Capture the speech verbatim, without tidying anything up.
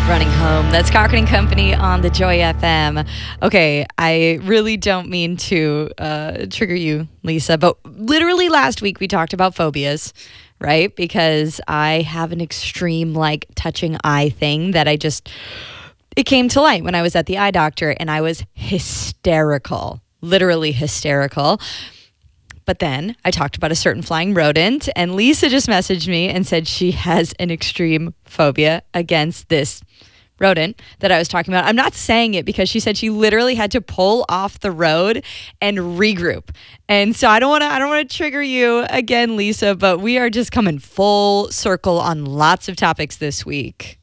Running Home. That's Cochran and Company on the Joy F M. Okay, I really don't mean to uh, trigger you, Lisa, but literally last week we talked about phobias, right? Because I have an extreme, like, touching eye thing that I just, it came to light when I was at the eye doctor, and I was hysterical, literally hysterical. But then I talked about a certain flying rodent, and Lisa just messaged me and said she has an extreme phobia against this rodent that I was talking about. I'm not saying it because she said she literally had to pull off the road and regroup. And so I don't want to I don't want to trigger you again, Lisa, but we are just coming full circle on lots of topics this week.